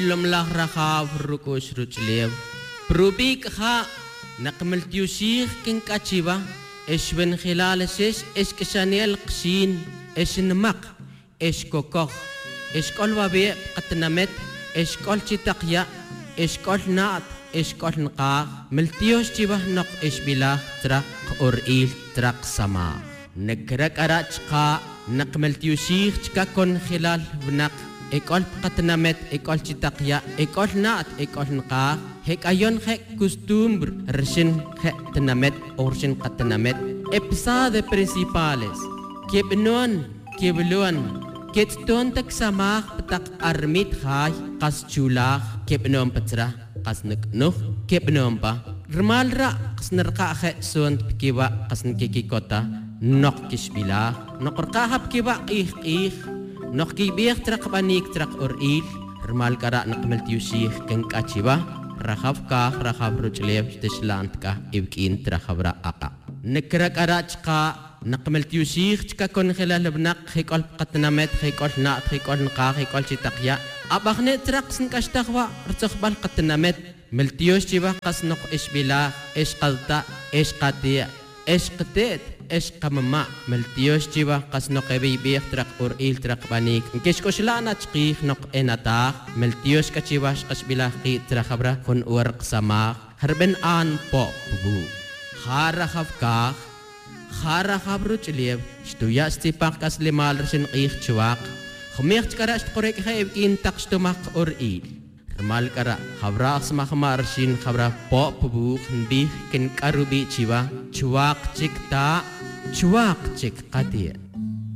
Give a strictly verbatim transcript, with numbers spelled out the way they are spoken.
Lumlah rakhav rukush ruchlev. Prubik ha naqmaltiushir kin kachiva. Eshben khilal ses eskshaniel qshin esnmaq eskokokh eskol wabe qatnamet eskol chitaqya eskol naat eskol nqa miltios chibah noq esbila traq uril traq sama nakrak arachqa naqmaltiushir chkakon khilal bnaq ekol qatnamet ekol chitaqya ekol naat ekol nqa hek ayon hek costumbre reshin hek tnamet orshin qatnamet episode principales kebnon keblon ketton tak samah petak armit khai qas chulach kebnon patra qas neknuh kebnon pa rmalra qas nerqa khe son kiwa qas nkiki kota nok kisbila noqrqa hab kiwa ih ih nok kibih trak banik trak uril rmal kara naqmal tiusih ken kachiba rakhab ka rakhab ruchlev tishlant ka ibkin trakhabra aqa nekrak arachqa naqmal tiusih chka kon khilal bnaq khikol qatnamet khikol naat khikol nqa khikol chitaqya abakhne traqsn kashtakhwa rtskhbal qatnamet miltios chiba qasnoq isbila ishqalta ishqatiya ishqatet ishqamma miltios chiba qasnoq ebi trak uril trak banik kishkoslana chqih noq enata miltios kachiba qasbila qi trakhabra kon warq sama harben an po bu khara khafka khara khabru chlev shtuya stipak kaslimal rsin qih chwaq khmekh chkara shtqorek khayb in taqshtumaq uril mal kara khabra asma khamarsin khabra po bu khndi ken karubi chiwa chwaq chikta chwaq chik qati